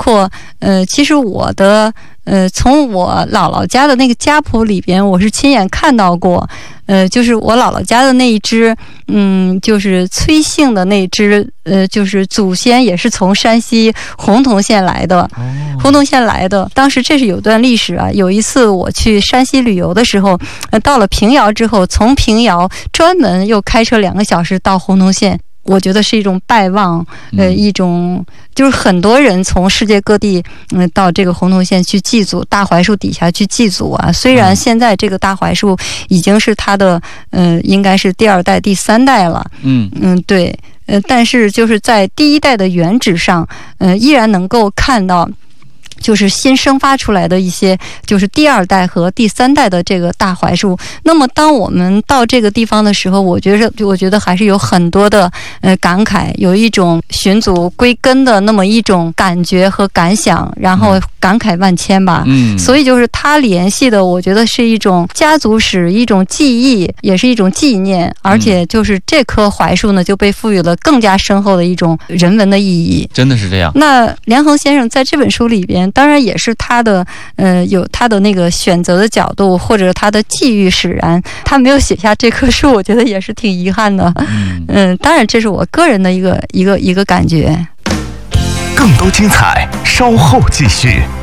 括其实我的从我姥姥家的那个家谱里边，我是亲眼看到过，就是我姥姥家的那一支，就是崔姓的那一支，就是祖先也是从山西洪洞县来的，洪洞县来的。当时这是有段历史啊，有一次我去山西旅游的时候，到了平遥之后，从平遥专门又开车2个小时到洪洞县。我觉得是一种拜望，一种就是很多人从世界各地，到这个洪洞县去祭祖，大槐树底下去祭祖啊。虽然现在这个大槐树已经是他的，应该是第2代、第3代了，对，但是就是在第1代的原址上，依然能够看到。就是新生发出来的一些，就是第2代和第3代的这个大槐树。那么，当我们到这个地方的时候，我觉得还是有很多的感慨，有一种寻祖归根的那么一种感觉和感想，然后感慨万千吧。所以就是它联系的，我觉得是一种家族史，一种记忆，也是一种纪念，而且就是这棵槐树呢，就被赋予了更加深厚的一种人文的意义。 真的是这样。 那梁衡先生在这本书里边。当然也是他的，有他的那个选择的角度，或者他的际遇使然，他没有写下这棵树，我觉得也是挺遗憾的。当然这是我个人的一个感觉。 更多精彩，稍后继续。